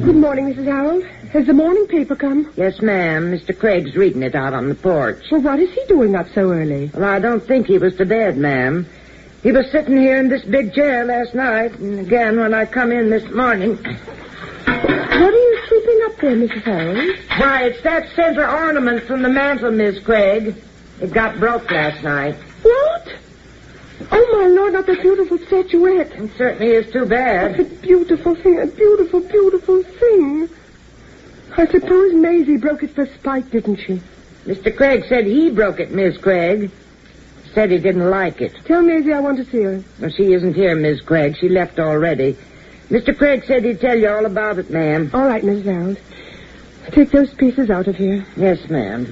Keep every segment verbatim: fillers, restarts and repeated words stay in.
Good morning, Missus Harold. Has the morning paper come? Yes, ma'am. Mister Craig's reading it out on the porch. Well, what is he doing up so early? Well, I don't think he was to bed, ma'am. He was sitting here in this big chair last night, and again when I come in this morning. What are you sweeping up there, Missus Harold? Why, it's that center ornament from the mantel, Miss Craig. It got broke last night. What? Oh, my Lord, not the beautiful statuette. It certainly is too bad. It's a beautiful thing, a beautiful, beautiful thing. I suppose Maisie broke it for spite, didn't she? Mister Craig said he broke it, Miss Craig. Said he didn't like it. Tell Maisie I want to see her. Well, she isn't here, Miss Craig. She left already. Mister Craig said he'd tell you all about it, ma'am. All right, Missus Harold. Take those pieces out of here. Yes, ma'am.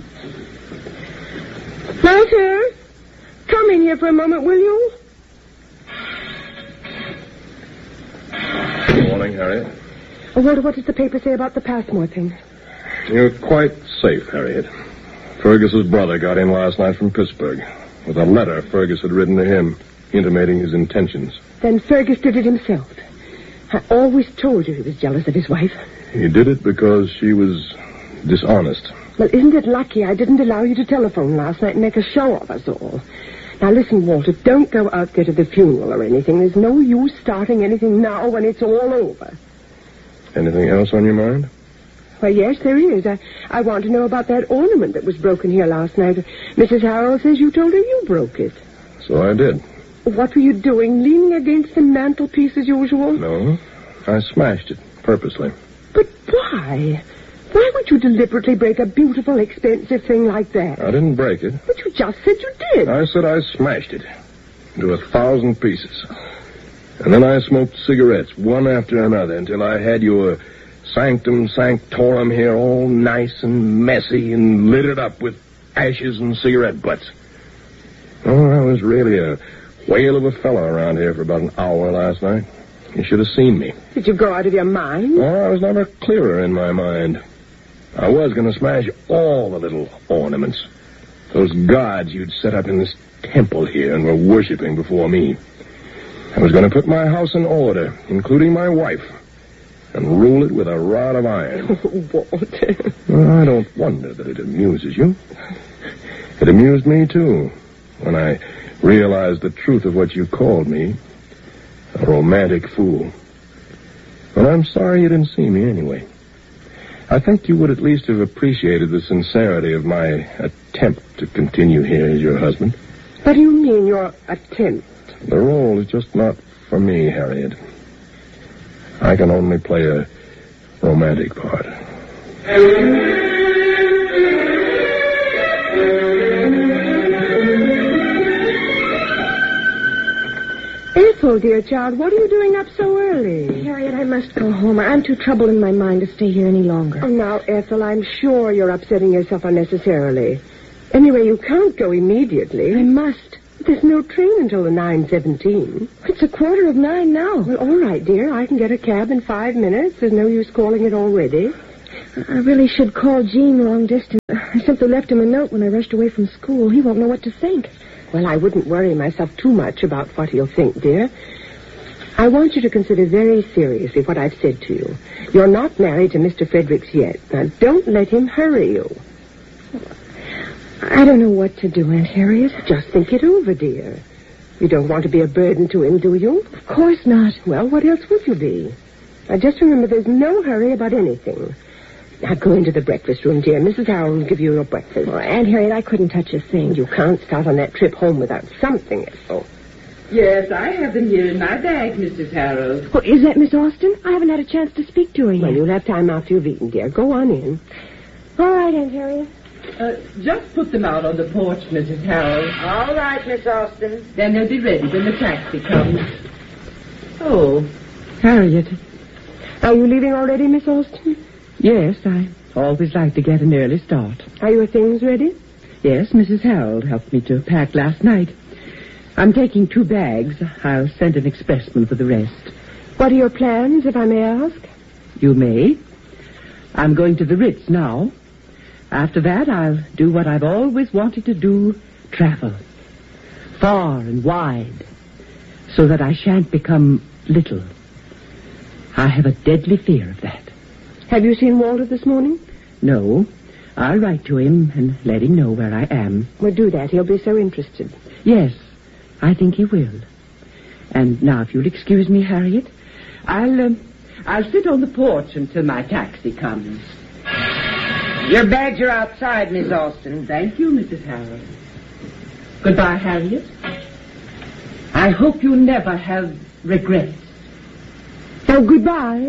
Walter, come in here for a moment, will you? Good morning, Harriet. Oh, Walter, what does the paper say about the Passmore thing? You're quite safe, Harriet. Fergus's brother got in last night from Pittsburgh with a letter Fergus had written to him, intimating his intentions. Then Fergus did it himself. I always told you he was jealous of his wife. He did it because she was dishonest. Well, isn't it lucky I didn't allow you to telephone last night and make a show of us all? Now, listen, Walter, don't go out there to the funeral or anything. There's no use starting anything now when it's all over. Anything else on your mind? Well, yes, there is. I, I want to know about that ornament that was broken here last night. Missus Harold says you told her you broke it. So I did. What were you doing, leaning against the mantelpiece as usual? No, I smashed it, purposely. But why? Why would you deliberately break a beautiful, expensive thing like that? I didn't break it. But you just said you did. I said I smashed it into a thousand pieces. And then I smoked cigarettes, one after another, until I had your sanctum sanctorum here all nice and messy and littered up with ashes and cigarette butts. Oh, I was really a whale of a fellow around here for about an hour last night. You should have seen me. Did you go out of your mind? Oh, I was never clearer in my mind. I was going to smash all the little ornaments. Those gods you'd set up in this temple here and were worshipping before me. I was going to put my house in order, including my wife, and rule it with a rod of iron. Walter. Well, I don't wonder that it amuses you. It amused me, too, when I realized the truth of what you called me, a romantic fool. But I'm sorry you didn't see me anyway. I think you would at least have appreciated the sincerity of my attempt to continue here as your husband. What do you mean, your attempt? The role is just not for me, Harriet. I can only play a romantic part. Ethel, dear child, what are you doing up so early? Harriet, I must go home. I'm too troubled in my mind to stay here any longer. Oh, now, Ethel, I'm sure you're upsetting yourself unnecessarily. Anyway, you can't go immediately. I must. There's no train until the nine seventeen. It's a quarter of nine now. Well, all right, dear. I can get a cab in five minutes. There's no use calling it already. I really should call Gene long distance. I simply left him a note when I rushed away from school. He won't know what to think. Well, I wouldn't worry myself too much about what he'll think, dear. I want you to consider very seriously what I've said to you. You're not married to Mister Fredericks yet. Now, don't let him hurry you. I don't know what to do, Aunt Harriet. Just think it over, dear. You don't want to be a burden to him, do you? Of course not. Well, what else would you be? Now, just remember there's no hurry about anything. Now, go into the breakfast room, dear. Missus Harold will give you your breakfast. Oh, Aunt Harriet, I couldn't touch a thing. You can't start on that trip home without something, Ethel. Yes, I have them here in my bag, Missus Harold. Oh, is that Miss Austin? I haven't had a chance to speak to her yet. Well, you'll have time after you've eaten, dear. Go on in. All right, Aunt Harriet. Uh, just put them out on the porch, Missus Harold. All right, Miss Austin. Then they'll be ready when the taxi comes. Oh, Harriet. Are you leaving already, Miss Austin? Yes, I always like to get an early start. Are your things ready? Yes, Missus Harold helped me to pack last night. I'm taking two bags. I'll send an expressman for the rest. What are your plans, if I may ask? You may. I'm going to the Ritz now. After that, I'll do what I've always wanted to do, travel. Far and wide. So that I shan't become little. I have a deadly fear of that. Have you seen Walter this morning? No. I'll write to him and let him know where I am. Well, do that. He'll be so interested. Yes, I think he will. And now, if you'll excuse me, Harriet, I'll, um, I'll sit on the porch until my taxi comes. Your bags are outside, Miss Austin. Thank you, Missus Harrell. Goodbye, Harriet. I hope you never have regrets. Oh, goodbye.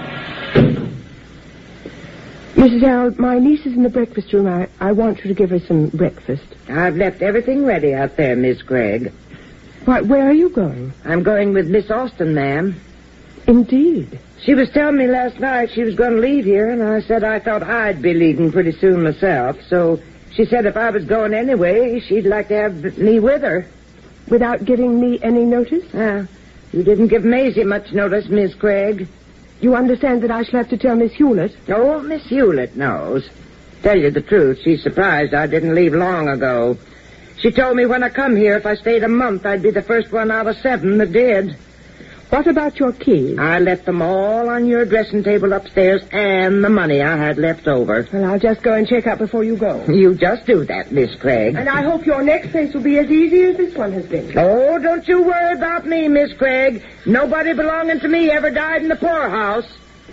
Missus Harold, my niece is in the breakfast room. I, I want you to give her some breakfast. I've left everything ready out there, Miss Gregg. Why, where are you going? I'm going with Miss Austin, ma'am. Indeed. She was telling me last night she was going to leave here, and I said I thought I'd be leaving pretty soon myself. So she said if I was going anyway, she'd like to have me with her. Without giving me any notice? Ah, you didn't give Maisie much notice, Miss Gregg. You understand that I shall have to tell Miss Hewlett? Oh, Miss Hewlett knows. Tell you the truth, she's surprised I didn't leave long ago. She told me when I come here, if I stayed a month, I'd be the first one out of seven that did. What about your keys? I left them all on your dressing table upstairs and the money I had left over. Well, I'll just go and check up before you go. You just do that, Miss Craig. And I hope your next place will be as easy as this one has been. Oh, don't you worry about me, Miss Craig. Nobody belonging to me ever died in the poorhouse.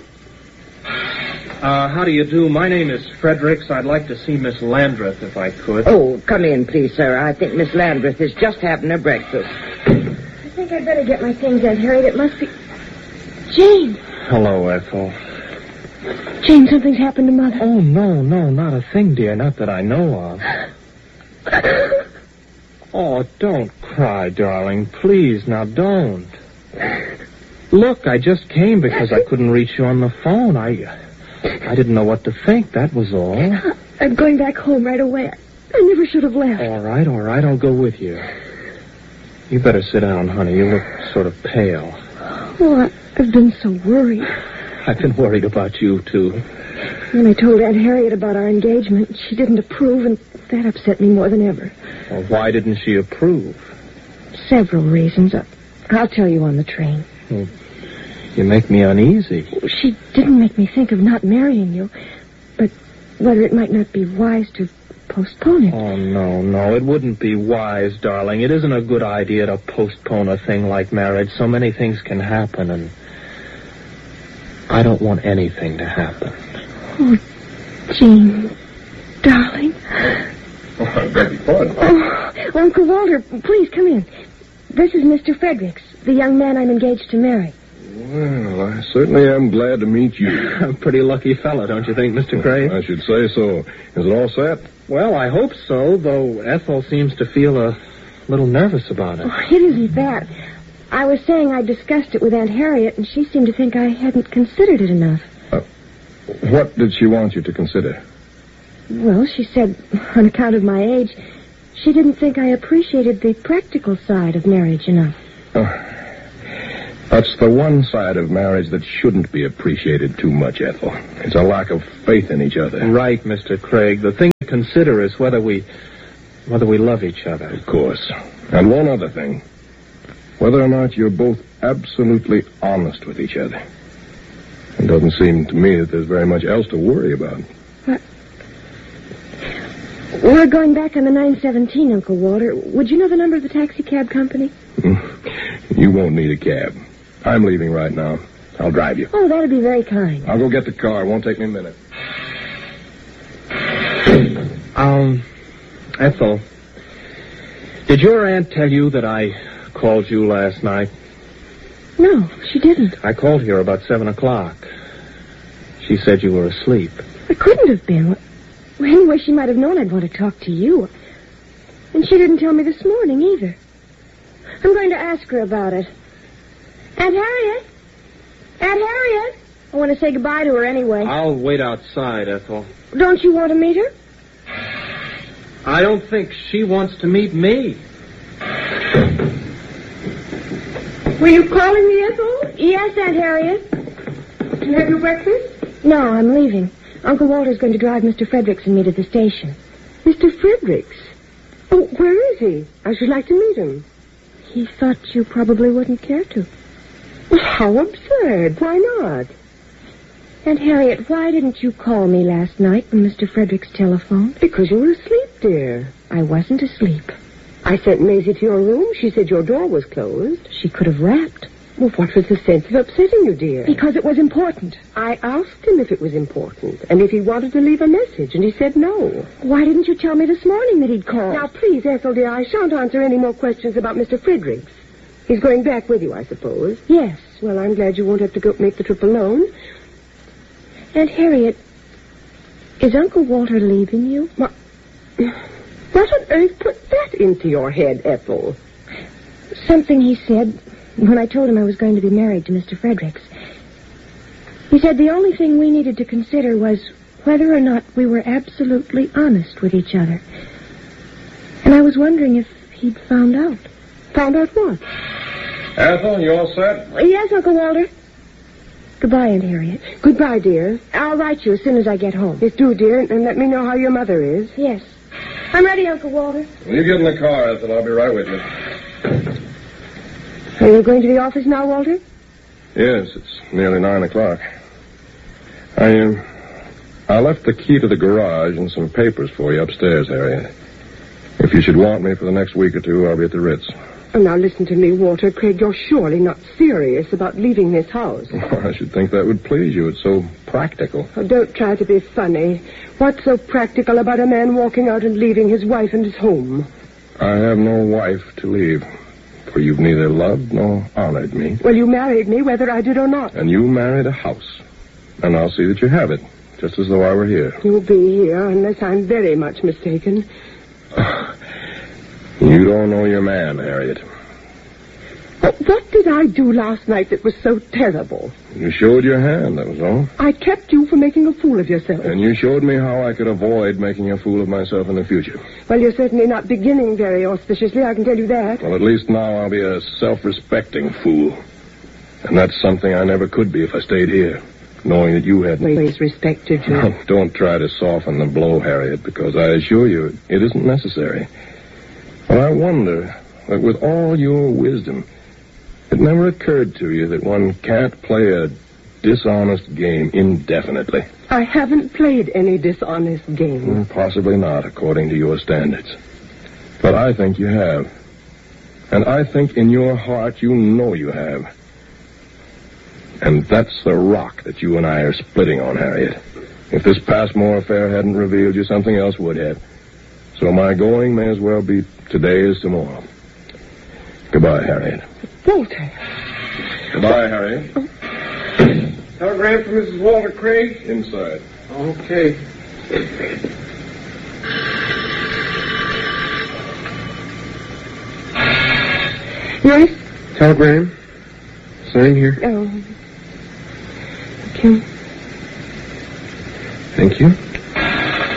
Uh, how do you do? My name is Fredericks. I'd like to see Miss Landreth if I could. Oh, come in, please, sir. I think Miss Landreth is just having her breakfast. I think I'd better get my things, Aunt Harriet. It must be... Jane! Hello, Ethel. Jane, something's happened to Mother. Oh, no, no, not a thing, dear. Not that I know of. Oh, don't cry, darling. Please, now don't. Look, I just came because I couldn't reach you on the phone. I... I didn't know what to think, that was all. I'm going back home right away. I never should have left. All right, all right, I'll go with you. You better sit down, honey. You look sort of pale. Oh, I, I've been so worried. I've been worried about you, too. When I told Aunt Harriet about our engagement, she didn't approve, and that upset me more than ever. Well, why didn't she approve? Several reasons. I, I'll tell you on the train. Well, you make me uneasy. She didn't make me think of not marrying you, but whether it might not be wise to postpone it. Oh, no, no, it wouldn't be wise, darling. It isn't a good idea to postpone a thing like marriage. So many things can happen, and I don't want anything to happen. Oh, Jean, darling. Oh, I beg your pardon. Oh, Uncle Walter, please come in. This is Mister Fredericks, the young man I'm engaged to marry. Well, I certainly am glad to meet you. A pretty lucky fella, don't you think, Mister Craig? I should say so. Is it all set? Well, I hope so, though Ethel seems to feel a little nervous about it. Oh, it isn't that. I was saying I discussed it with Aunt Harriet, and she seemed to think I hadn't considered it enough. Uh, what did she want you to consider? Well, she said, on account of my age, she didn't think I appreciated the practical side of marriage enough. Oh. That's the one side of marriage that shouldn't be appreciated too much, Ethel. It's a lack of faith in each other. Right, Mister Craig. The thing to consider is whether we... whether we love each other. Of course. And one other thing. Whether or not you're both absolutely honest with each other. It doesn't seem to me that there's very much else to worry about. What? We're going back on the nine seventeen, Uncle Walter. Would you know the number of the taxi cab company? You won't need a cab. I'm leaving right now. I'll drive you. Oh, that'd be very kind. I'll go get the car. It won't take me a minute. Um, Ethel, did your aunt tell you that I called you last night? No, she didn't. I called here about seven o'clock. She said you were asleep. It couldn't have been. Well, anyway, she might have known I'd want to talk to you. And she didn't tell me this morning either. I'm going to ask her about it. Aunt Harriet? Aunt Harriet? I want to say goodbye to her anyway. I'll wait outside, Ethel. Don't you want to meet her? I don't think she wants to meet me. Were you calling me, Ethel? Yes, Aunt Harriet. Did you have your breakfast? No, I'm leaving. Uncle Walter's going to drive Mister Fredericks and me to the station. Mister Fredericks? Oh, where is he? I should like to meet him. He thought you probably wouldn't care to. Well, how absurd. Why not? Aunt Harriet, why didn't you call me last night when Mister Frederick's telephoned? Because you were asleep, dear. I wasn't asleep. I sent Maisie to your room. She said your door was closed. She could have rapped. Well, what was the sense of upsetting you, dear? Because it was important. I asked him if it was important, and if he wanted to leave a message, and he said no. Why didn't you tell me this morning that he'd called? Now, please, Ethel, dear, I shan't answer any more questions about Mister Fredericks. He's going back with you, I suppose. Yes. Well, I'm glad you won't have to go make the trip alone. Aunt Harriet, is Uncle Walter leaving you? What, what on earth put that into your head, Ethel? Something he said when I told him I was going to be married to Mister Fredericks. He said the only thing we needed to consider was whether or not we were absolutely honest with each other. And I was wondering if he'd found out. Found out what? Ethel, you all set? Yes, Uncle Walter. Goodbye, Aunt Harriet. Goodbye, dear. I'll write you as soon as I get home. Yes, do, dear, and let me know how your mother is. Yes. I'm ready, Uncle Walter. When you get in the car, Ethel, I'll be right with you. Are you going to the office now, Walter? Yes, it's nearly nine o'clock. I, uh, I left the key to the garage and some papers for you upstairs, Harriet. If you should want me for the next week or two, I'll be at the Ritz. Oh, now listen to me, Walter. Craig, you're surely not serious about leaving this house. Well, I should think that would please you. It's so practical. Oh, don't try to be funny. What's so practical about a man walking out and leaving his wife and his home? I have no wife to leave, for you've neither loved nor honored me. Well, you married me whether I did or not. And you married a house. And I'll see that you have it, just as though I were here. You'll be here unless I'm very much mistaken. You don't know your man, Harriet. Oh, what did I do last night that was so terrible? You showed your hand, that was all. I kept you from making a fool of yourself. And you showed me how I could avoid making a fool of myself in the future. Well, you're certainly not beginning very auspiciously, I can tell you that. Well, at least now I'll be a self-respecting fool. And that's something I never could be if I stayed here, knowing that you hadn't... Always respected you. Now, don't try to soften the blow, Harriet, because I assure you it isn't necessary. But I wonder that with all your wisdom, it never occurred to you that one can't play a dishonest game indefinitely. I haven't played any dishonest game. Mm, possibly not, according to your standards. But I think you have. And I think in your heart you know you have. And that's the rock that you and I are splitting on, Harriet. If this Passmore affair hadn't revealed you, something else would have. So my going may as well be today as tomorrow. Goodbye, Harriet. Walter. Goodbye, Harriet. Oh. Telegram from Missus Walter Craig? Inside. Okay. Yes? Telegram. Sign here. Oh. Okay. Thank you.